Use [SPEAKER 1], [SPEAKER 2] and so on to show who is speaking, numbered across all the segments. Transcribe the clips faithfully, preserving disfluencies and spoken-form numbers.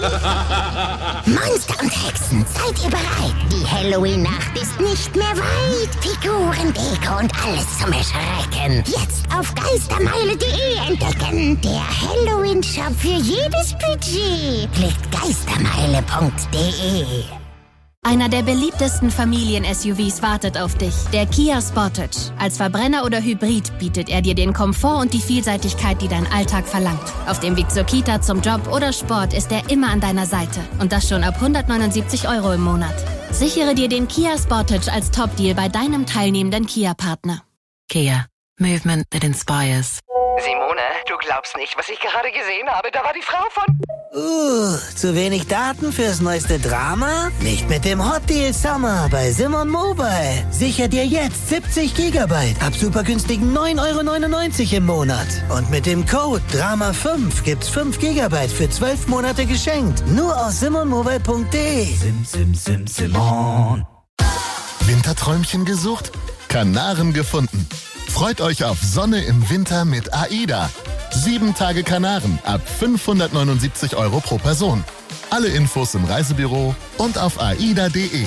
[SPEAKER 1] Monster und Hexen, seid ihr bereit? Die Halloween-Nacht ist nicht mehr weit. Figuren, Deko und alles zum Erschrecken. Jetzt auf geistermeile punkt de entdecken. Der Halloween-Shop für jedes Budget. Klickt geistermeile punkt de.
[SPEAKER 2] Einer der beliebtesten Familien-S U Vs wartet auf dich, der Kia Sportage. Als Verbrenner oder Hybrid bietet er dir den Komfort und die Vielseitigkeit, die dein Alltag verlangt. Auf dem Weg zur Kita, zum Job oder Sport ist er immer an deiner Seite. Und das schon ab hundertneunundsiebzig Euro im Monat. Sichere dir den Kia Sportage als Top-Deal bei deinem teilnehmenden Kia-Partner.
[SPEAKER 3] Kia. Movement that inspires.
[SPEAKER 4] Simone, du glaubst nicht, was ich gerade gesehen habe. Da war die Frau von...
[SPEAKER 5] Uh, zu wenig Daten fürs neueste Drama? Nicht mit dem Hot Deal Summer bei Simon Mobile. Sicher dir jetzt siebzig Gigabyte ab super günstigen neun Euro neunundneunzig im Monat. Und mit dem Code Drama fünf gibt's fünf Gigabyte für zwölf Monate geschenkt. Nur auf simon mobile punkt de.
[SPEAKER 6] Sim, sim, sim, Simon.
[SPEAKER 7] Winterträumchen gesucht? Kanaren gefunden. Freut euch auf Sonne im Winter mit AIDA. Sieben Tage Kanaren ab fünfhundertneunundsiebzig Euro pro Person. Alle Infos im Reisebüro und auf aida punkt de.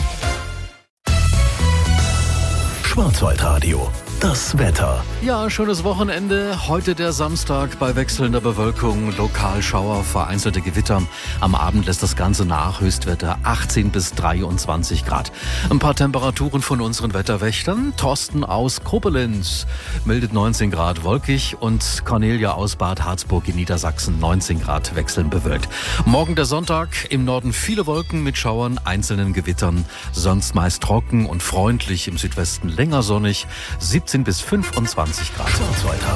[SPEAKER 6] Schwarzwaldradio. Das Wetter.
[SPEAKER 8] Ja, schönes Wochenende. Heute der Samstag bei wechselnder Bewölkung. Lokalschauer, vereinzelte Gewitter. Am Abend lässt das Ganze nach. Höchstwetter achtzehn bis dreiundzwanzig Grad. Ein paar Temperaturen von unseren Wetterwächtern. Thorsten aus Koblenz meldet neunzehn Grad wolkig und Cornelia aus Bad Harzburg in Niedersachsen neunzehn Grad wechselnd bewölkt. Morgen der Sonntag. Im Norden viele Wolken mit Schauern, einzelnen Gewittern. Sonst meist trocken und freundlich. Im Südwesten länger sonnig. siebzehn bis fünfundzwanzig Grad.